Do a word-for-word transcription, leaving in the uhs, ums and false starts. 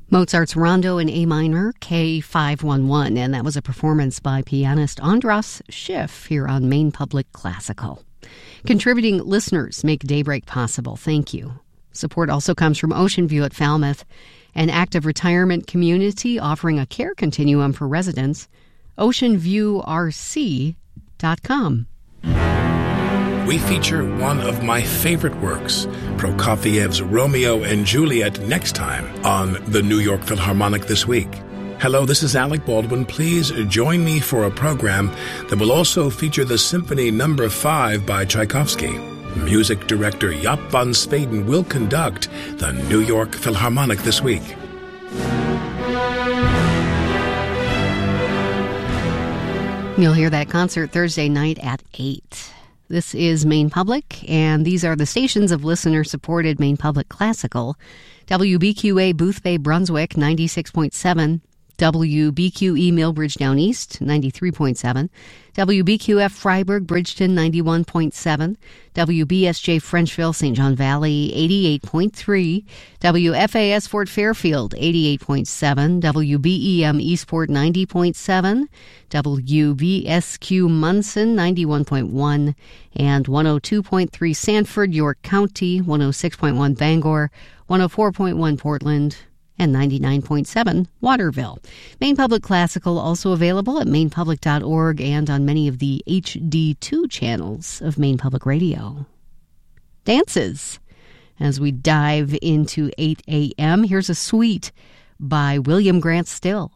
Mozart's Rondo in A minor, K five one one, and that was a performance by pianist Andras Schiff here on Maine Public Classical. Contributing listeners make Daybreak possible. Thank you. Support also comes from Ocean View at Falmouth, an active retirement community offering a care continuum for residents. ocean view r c dot com. We feature one of my favorite works, Prokofiev's Romeo and Juliet, next time on the New York Philharmonic This Week. Hello, this is Alec Baldwin. Please join me for a program that will also feature the Symphony Number five by Tchaikovsky. Music director Jaap van Zweden will conduct the New York Philharmonic This Week. You'll hear that concert Thursday night at eight. This is Maine Public, and these are the stations of listener-supported Maine Public Classical. W B Q A Boothbay, Brunswick, ninety-six point seven. W B Q E Millbridge Down East, ninety-three point seven. W B Q F Freiburg, Bridgeton, ninety-one point seven. W B S J Frenchville, Saint John Valley, eighty-eight point three. W F A S Fort Fairfield, eighty-eight point seven. W B E M Eastport, ninety point seven. W B S Q Munson, ninety-one point one. And one oh two point three Sanford, York County, one oh six point one Bangor, one oh four point one Portland, and ninety-nine point seven Waterville. Maine Public Classical also available at maine public dot org and on many of the H D two channels of Maine Public Radio. Dances. As we dive into eight a.m., here's a suite by William Grant Still.